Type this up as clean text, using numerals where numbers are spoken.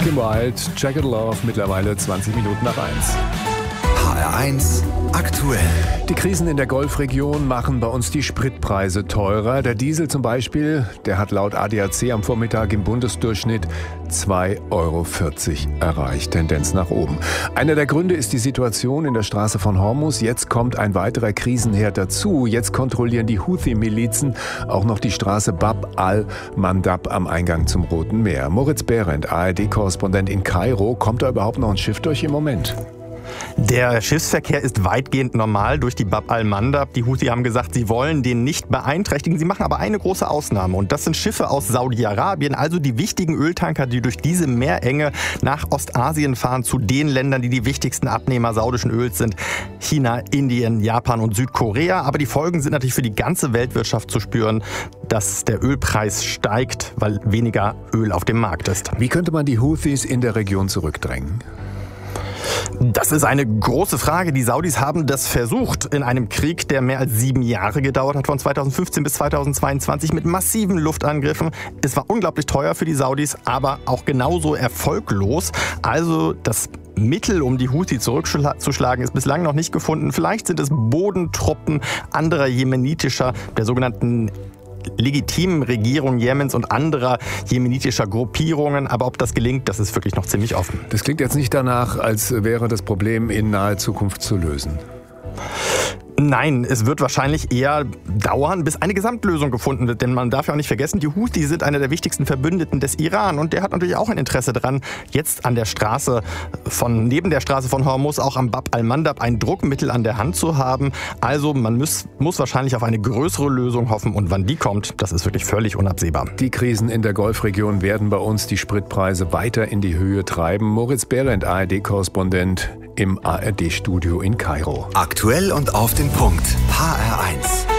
Kim Wilde, Jagged Love, mittlerweile 20 Minuten nach 1. HR1 aktuell. Die Krisen in der Golfregion machen bei uns die Spritpreise teurer. Der Diesel zum Beispiel, der hat laut ADAC am Vormittag im Bundesdurchschnitt 2,40 Euro erreicht. Tendenz nach oben. Einer der Gründe ist die Situation in der Straße von Hormuz. Jetzt kommt ein weiterer Krisenherd dazu. Jetzt kontrollieren die Houthi-Milizen auch noch die Straße Bab al-Mandab am Eingang zum Roten Meer. Moritz Behrendt, ARD-Korrespondent in Kairo. Kommt da überhaupt noch ein Schiff durch im Moment? Der Schiffsverkehr ist weitgehend normal durch die Bab al-Mandab. Die Houthi haben gesagt, sie wollen den nicht beeinträchtigen. Sie machen aber eine große Ausnahme. Und das sind Schiffe aus Saudi-Arabien, also die wichtigen Öltanker, die durch diese Meerenge nach Ostasien fahren, zu den Ländern, die die wichtigsten Abnehmer saudischen Öls sind. China, Indien, Japan und Südkorea. Aber die Folgen sind natürlich für die ganze Weltwirtschaft zu spüren, dass der Ölpreis steigt, weil weniger Öl auf dem Markt ist. Wie könnte man die Houthis in der Region zurückdrängen? Das ist eine große Frage. Die Saudis haben das versucht in einem Krieg, der mehr als 7 Jahre gedauert hat, von 2015 bis 2022 mit massiven Luftangriffen. Es war unglaublich teuer für die Saudis, aber auch genauso erfolglos. Also das Mittel, um die Houthi zurückzuschlagen, ist bislang noch nicht gefunden. Vielleicht sind es Bodentruppen anderer jemenitischer, der sogenannten legitimen Regierung Jemens und anderer jemenitischer Gruppierungen. Aber ob das gelingt, das ist wirklich noch ziemlich offen. Das klingt jetzt nicht danach, als wäre das Problem in naher Zukunft zu lösen. Nein, es wird wahrscheinlich eher dauern, bis eine Gesamtlösung gefunden wird. Denn man darf ja auch nicht vergessen, die Houthi sind einer der wichtigsten Verbündeten des Iran. Und der hat natürlich auch ein Interesse daran, jetzt an der neben der Straße von Hormuz, auch am Bab al-Mandab, ein Druckmittel an der Hand zu haben. Also man muss wahrscheinlich auf eine größere Lösung hoffen. Und wann die kommt, das ist wirklich völlig unabsehbar. Die Krisen in der Golfregion werden bei uns die Spritpreise weiter in die Höhe treiben. Moritz Behrendt, ARD-Korrespondent im ARD-Studio in Kairo. Aktuell und auf den Punkt. HR1.